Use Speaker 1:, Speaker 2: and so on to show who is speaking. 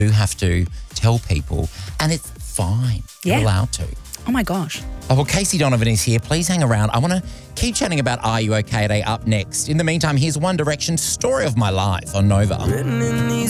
Speaker 1: do have to tell people, and it's fine.
Speaker 2: Yeah.
Speaker 1: You're allowed to.
Speaker 2: Oh my gosh.
Speaker 1: Oh, well, Casey Donovan is here. Please hang around. I want to keep chatting about Are You OK Today up next. In the meantime, here's One Direction, Story of My Life on Nova.
Speaker 3: Written in these